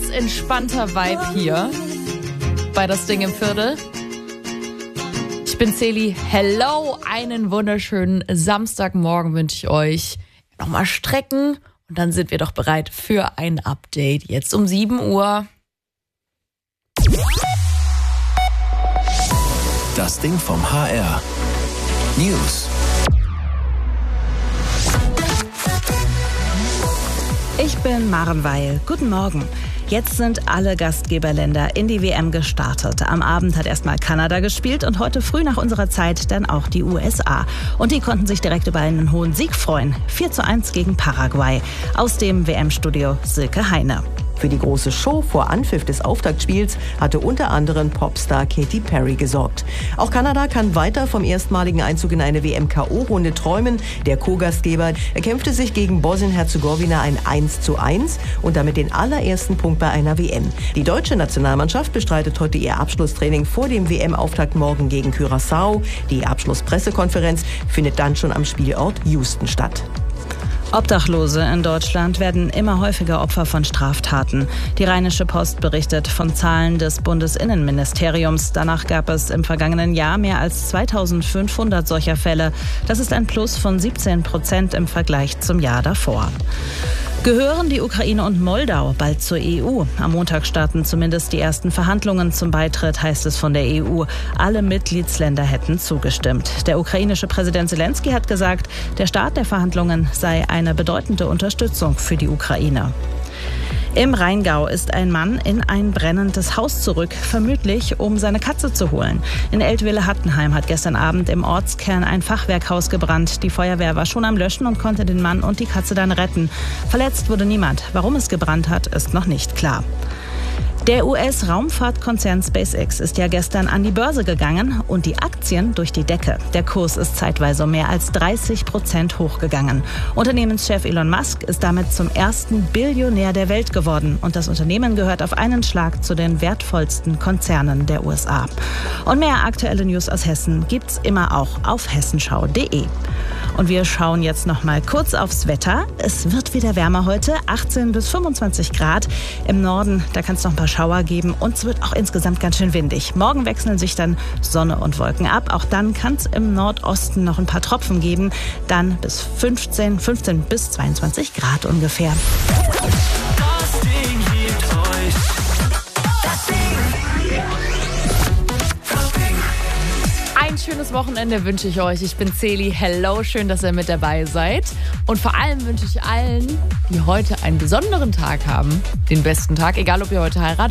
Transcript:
ganz entspannter Vibe hier bei Das Ding im Viertel. Ich bin Celi. Hello, einen wunderschönen Samstagmorgen wünsche ich euch. Nochmal strecken und dann sind wir doch bereit für ein Update. Jetzt um 7 Uhr. Das Ding vom HR. News. Ich bin Maren Weil. Guten Morgen. Jetzt sind alle Gastgeberländer in die WM gestartet. Am Abend hat erstmal Kanada gespielt und heute früh nach unserer Zeit dann auch die USA. Und die konnten sich direkt über einen hohen Sieg freuen. 4:1 gegen Paraguay. Aus dem WM-Studio Silke Heine. Für die große Show vor Anpfiff des Auftaktspiels hatte unter anderem Popstar Katy Perry gesorgt. Auch Kanada kann weiter vom erstmaligen Einzug in eine WM-KO-Runde träumen. Der Co-Gastgeber erkämpfte sich gegen Bosnien-Herzegowina ein 1:1 und damit den allerersten Punkt bei einer WM. Die deutsche Nationalmannschaft bestreitet heute ihr Abschlusstraining vor dem WM-Auftakt morgen gegen Curaçao. Die Abschlusspressekonferenz findet dann schon am Spielort Houston statt. Obdachlose in Deutschland werden immer häufiger Opfer von Straftaten. Die Rheinische Post berichtet von Zahlen des Bundesinnenministeriums. Danach gab es im vergangenen Jahr mehr als 2500 solcher Fälle. Das ist ein Plus von 17% im Vergleich zum Jahr davor. Gehören die Ukraine und Moldau bald zur EU? Am Montag starten zumindest die ersten Verhandlungen zum Beitritt, heißt es von der EU. Alle Mitgliedsländer hätten zugestimmt. Der ukrainische Präsident Zelensky hat gesagt, der Start der Verhandlungen sei eine bedeutende Unterstützung für die Ukraine. Im Rheingau ist ein Mann in ein brennendes Haus zurück, vermutlich um seine Katze zu holen. In Eltville-Hattenheim hat gestern Abend im Ortskern ein Fachwerkhaus gebrannt. Die Feuerwehr war schon am Löschen und konnte den Mann und die Katze dann retten. Verletzt wurde niemand. Warum es gebrannt hat, ist noch nicht klar. Der US-Raumfahrtkonzern SpaceX ist ja gestern an die Börse gegangen und die Aktien durch die Decke. Der Kurs ist zeitweise um mehr als 30% hochgegangen. Unternehmenschef Elon Musk ist damit zum ersten Billionär der Welt geworden. Und das Unternehmen gehört auf einen Schlag zu den wertvollsten Konzernen der USA. Und mehr aktuelle News aus Hessen gibt's immer auch auf hessenschau.de. Und wir schauen jetzt noch mal kurz aufs Wetter. Es wird wieder wärmer heute, 18 bis 25 Grad. Im Norden, da kann es noch ein paar Schauer geben und es wird auch insgesamt ganz schön windig. Morgen wechseln sich dann Sonne und Wolken ab. Auch dann kann es im Nordosten noch ein paar Tropfen geben. Dann bis 15 bis 22 Grad ungefähr. Das Ding liebt euch. Das Ding. Ein schönes Wochenende wünsche ich euch. Ich bin Celi. Hello, schön, dass ihr mit dabei seid. Und vor allem wünsche ich allen, die heute einen besonderen Tag haben, den besten Tag, egal ob ihr heute heiratet